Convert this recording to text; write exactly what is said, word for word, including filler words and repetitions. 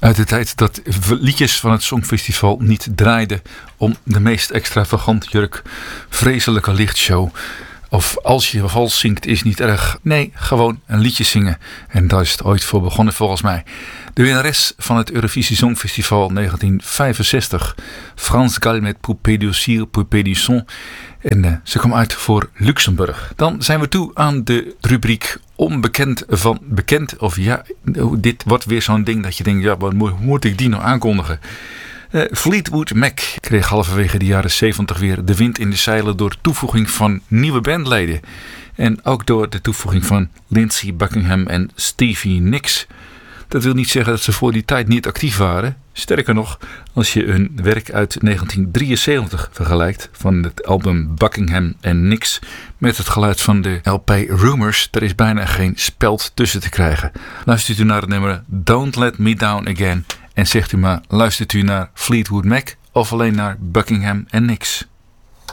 Uit de tijd dat liedjes van het Songfestival niet draaiden om de meest extravagante jurk, vreselijke lichtshow. Of als je vals zingt is niet erg. Nee, gewoon een liedje zingen. En daar is het ooit voor begonnen volgens mij. De winnares van het Eurovisie Songfestival negentien vijfenzestig. France Gall met Poupée du Cire, Poupée du Son. En uh, ze kwam uit voor Luxemburg. Dan zijn we toe aan de rubriek onbekend van bekend. Of ja, dit wordt weer zo'n ding dat je denkt, ja, hoe moet ik die nou aankondigen? Uh, Fleetwood Mac kreeg halverwege de jaren zeventig weer de wind in de zeilen door toevoeging van nieuwe bandleden. En ook door de toevoeging van Lindsey Buckingham en Stevie Nicks. Dat wil niet zeggen dat ze voor die tijd niet actief waren. Sterker nog, als je hun werk uit negentien drieënzeventig vergelijkt van het album Buckingham en Nicks met het geluid van de L P Rumors, er is bijna geen speld tussen te krijgen. Luistert u naar het nummer Don't Let Me Down Again en zegt u maar, luistert u naar Fleetwood Mac of alleen naar Buckingham en Nicks?